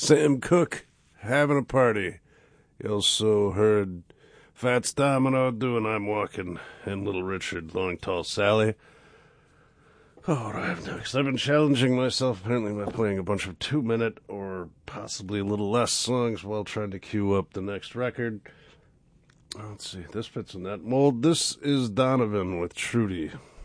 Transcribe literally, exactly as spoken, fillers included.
Sam Cooke, having a party. You also heard Fats Domino doing I'm Walking, and Little Richard, Long Tall Sally. Oh, what do I have next? I've been challenging myself apparently by playing a bunch of two-minute or possibly a little less songs while trying to queue up the next record. Let's see, this fits in that mold. This is Donovan with Trudy.